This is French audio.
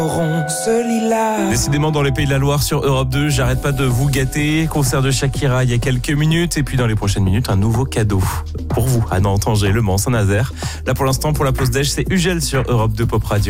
Décidément, dans les Pays de la Loire sur Europe 2, j'arrête pas de vous gâter. Concert de Shakira il y a quelques minutes. Et puis dans les prochaines minutes, un nouveau cadeau pour vous à Nantes, Angers, Le Mans, Saint-Nazaire. Là pour l'instant, pour la pause déj, c'est Ugel sur Europe 2 Pop Radio.